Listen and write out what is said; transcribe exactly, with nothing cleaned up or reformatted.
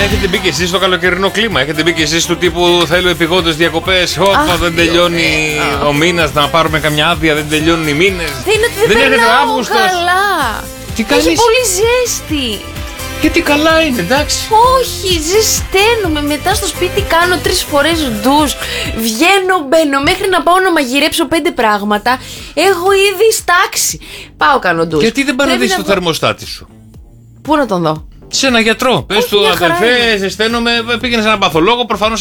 Έχετε μπει και εσείς στο καλοκαιρινό κλίμα. Έχετε μπει και εσείς του τύπου θέλω επειγόντως διακοπές. Όπα, δεν τελειώνει ο μήνας. Να πάρουμε καμιά άδεια, δεν τελειώνουν οι μήνες. Δεν είναι ότι δεν, δεν περνάω καλά. Τι κάνεις? Έχει πολύ ζέστη. Γιατί καλά είναι, εντάξει. Όχι, ζεσταίνομαι. Μετά στο σπίτι κάνω τρεις φορές ντους. Βγαίνω, μπαίνω. Μέχρι να πάω να μαγειρέψω πέντε πράγματα, έχω ήδη στάξει. Πάω, κάνω ντους. Γιατί δεν πάει να δεις να το βγω... θερμοστάτη σου? Πού να τον δω? Σε ένα γιατρό. Πες του, αδερφέ, ζεσταίνομαι. Πήγαινε σε έναν παθολόγο. Προφανώς